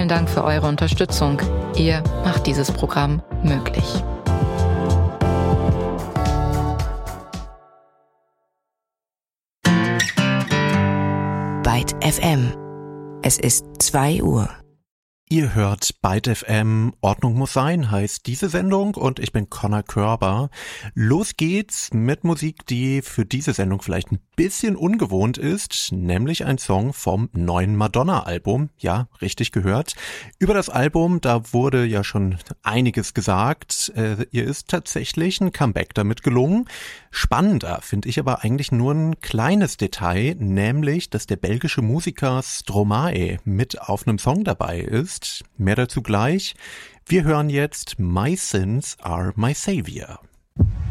herzlichen Dank für eure Unterstützung. Ihr macht dieses Programm möglich. Byte FM. Es ist 2 Uhr. Ihr hört Byte FM, Ordnung muss sein, heißt diese Sendung und ich bin Connor Körber. Los geht's mit Musik, die für diese Sendung vielleicht ein bisschen ungewohnt ist, nämlich ein Song vom neuen Madonna-Album. Ja, richtig gehört. Über das Album, da wurde ja schon einiges gesagt. Ihr ist tatsächlich ein Comeback damit gelungen. Spannender finde ich aber eigentlich nur ein kleines Detail, nämlich, dass der belgische Musiker Stromae mit auf einem Song dabei ist. Mehr dazu gleich. Wir hören jetzt My Sins Are My Savior.